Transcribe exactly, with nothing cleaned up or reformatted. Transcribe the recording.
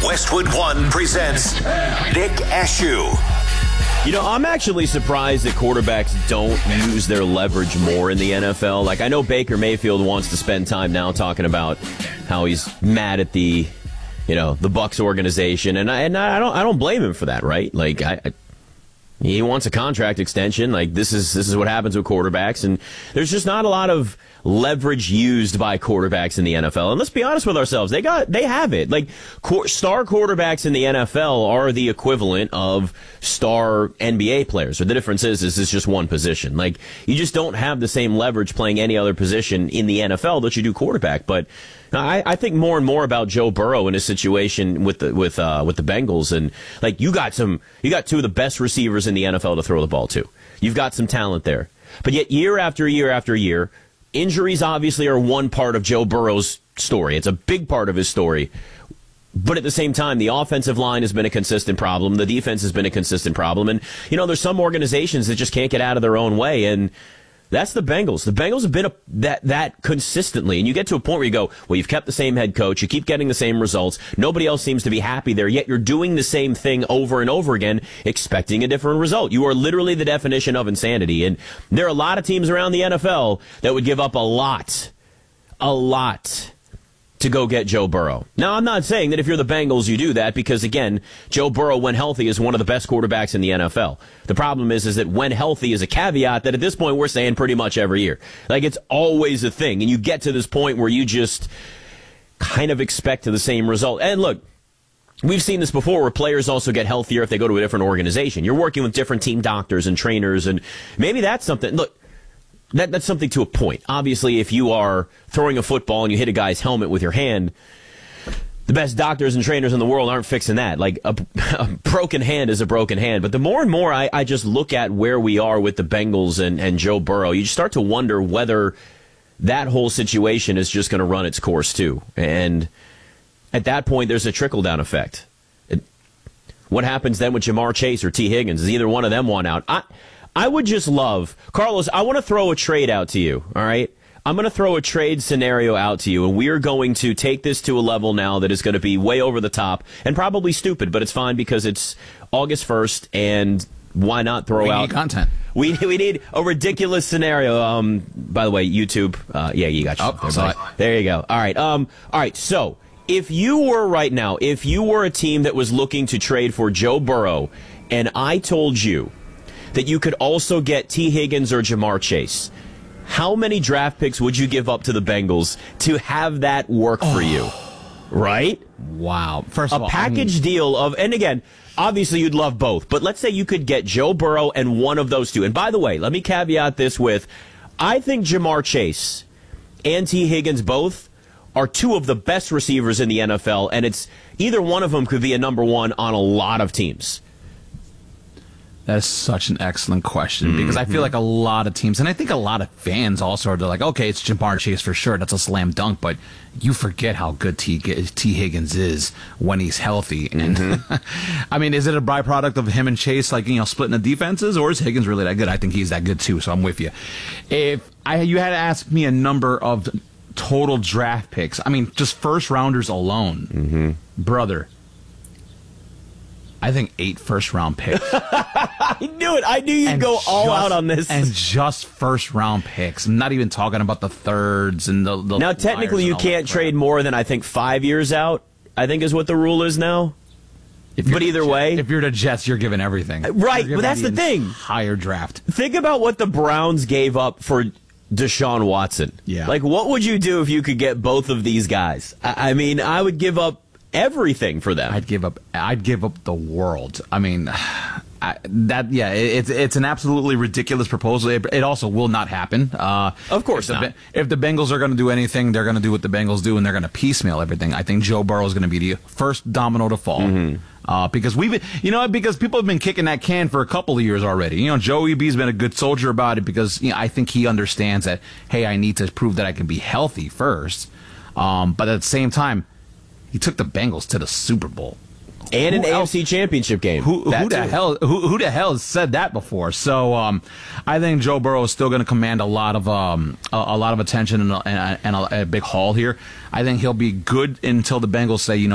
Westwood One presents Nick Ashew. You know, I'm actually surprised that quarterbacks don't use their leverage more in the N F L. Like, I know Baker Mayfield wants to spend time now talking about how he's mad at the, you know, the Bucs organization, and I and I don't I don't blame him for that, right? Like, I, I he wants a contract extension. Like, this is this is what happens with quarterbacks, and there's just not a lot of leverage used by quarterbacks in the N F L. And let's be honest with ourselves, they got they have it. Like, qu- star quarterbacks in the N F L are the equivalent of star N B A players. Or the difference is, is it's just one position. Like, you just don't have the same leverage playing any other position in the N F L that you do quarterback. But I, I think more and more about Joe Burrow and his situation with the with uh, with the Bengals, and like you got some, you got two of the best receivers in the N F L to throw the ball to. You've got some talent there, but yet year after year after year, injuries obviously are one part of Joe Burrow's story. It's a big part of his story. But at the same time, the offensive line has been a consistent problem. The defense has been a consistent problem. And, you know, there's some organizations that just can't get out of their own way. And that's the Bengals. The Bengals have been a, that that consistently. And you get to a point where you go, well, you've kept the same head coach. You keep getting the same results. Nobody else seems to be happy there. Yet you're doing the same thing over and over again, expecting a different result. You are literally the definition of insanity. And there are a lot of teams around the N F L that would give up a lot, a lot to go get Joe Burrow. Now, I'm not saying that if you're the Bengals, you do that, because, again, Joe Burrow, when healthy, is one of the best quarterbacks in the N F L. The problem is, is that when healthy is a caveat that at this point we're saying pretty much every year. Like, it's always a thing. And you get to this point where you just kind of expect the same result. And look, we've seen this before where players also get healthier if they go to a different organization. You're working with different team doctors and trainers, and maybe that's something. Look, That, that's something to a point. Obviously, if you are throwing a football and you hit a guy's helmet with your hand, the best doctors and trainers in the world aren't fixing that. Like, a, a broken hand is a broken hand. But the more and more I, I just look at where we are with the Bengals and, and Joe Burrow, you start to wonder whether that whole situation is just going to run its course, too. And at that point, there's a trickle-down effect. It, what happens then with Jamar Chase or T. Higgins? Does either one of them want out? I... I would just love, Carlos, I want to throw a trade out to you, all right? I'm going to throw a trade scenario out to you, and we are going to take this to a level now that is going to be way over the top and probably stupid, but it's fine because it's August first, and why not throw we out... We need content. We, we need a ridiculous scenario. Um, by the way, YouTube, uh, yeah, you got your oh, there, there you go. All right, um, all right, so if you were right now, if you were a team that was looking to trade for Joe Burrow, and I told you that you could also get T. Higgins or Jamar Chase, how many draft picks would you give up to the Bengals to have that work for you? Right? Wow. First a of all, package I mean, deal of, and again, obviously you'd love both, but let's say you could get Joe Burrow and one of those two. And by the way, let me caveat this with, I think Jamar Chase and T. Higgins both are two of the best receivers in the N F L, and it's either one of them could be a number one on a lot of teams. That is such an excellent question, because I feel like a lot of teams, and I think a lot of fans also are like, okay, it's Jamar Chase for sure. That's a slam dunk, but you forget how good T. T. Higgins is when he's healthy. And mm-hmm. I mean, is it a byproduct of him and Chase, like, you know, splitting the defenses, or is Higgins really that good? I think he's that good too, so I'm with you. If I, you had to ask me a number of total draft picks, I mean, just first rounders alone, mm-hmm. brother, I think eight first-round picks. I knew it. I knew you'd and go just, all out on this. And just first-round picks. I'm not even talking about the thirds and the, the Now, technically, you can't trade more than, I think, five years out, I think is what the rule is now. But either Jets, way. If you're the Jets, you're giving everything. Right, but that's the, the thing. Higher draft. Think about what the Browns gave up for Deshaun Watson. Yeah. Like, what would you do if you could get both of these guys? I, I mean, I would give up everything for them. I'd give up. I'd give up the world. I mean, I, that yeah, it, it's it's an absolutely ridiculous proposal. It, it also will not happen. Uh, of course if not. The, if the Bengals are going to do anything, they're going to do what the Bengals do, and they're going to piecemeal everything. I think Joe Burrow is going to be the first domino to fall. Mm-hmm. Uh, because we've, you know, because people have been kicking that can for a couple of years already. You know, Joey B's been a good soldier about it because, you know, I think he understands that, hey, I need to prove that I can be healthy first. Um, but at the same time, he took the Bengals to the Super Bowl and who an else, A F C Championship game. Who, who the too. hell? Who, who the hell has said that before? So um, I think Joe Burrow is still going to command a lot of um, a, a lot of attention and, a, and, a, and a, a big haul here. I think he'll be good until the Bengals say, you know.